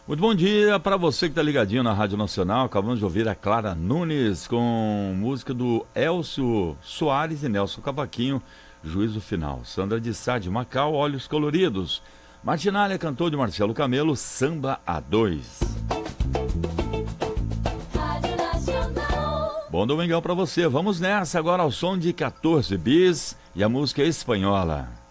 Muito bom dia para você que está ligadinho na Rádio Nacional. Acabamos de ouvir a Clara Nunes com música do Elcio Soares e Nelson Cavaquinho, Juízo Final. Sandra de Sá de Macau, Olhos Coloridos. Martinália cantou de Marcelo Camelo, Samba a 2. Bom domingão para você. Vamos nessa agora ao som de 14 bis e a música espanhola.